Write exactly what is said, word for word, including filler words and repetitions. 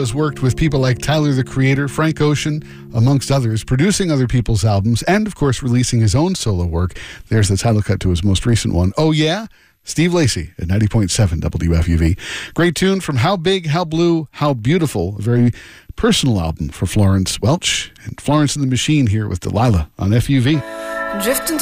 has worked with people like Tyler, the Creator, Frank Ocean, amongst others, producing other people's albums, and, of course, releasing his own solo work. There's the title cut to his most recent one. Oh, yeah? Steve Lacy at ninety point seven W F U V. Great tune from How Big, How Blue, How Beautiful, a very personal album for Florence Welch. And Florence and the Machine here with Delilah on F U V. Drifting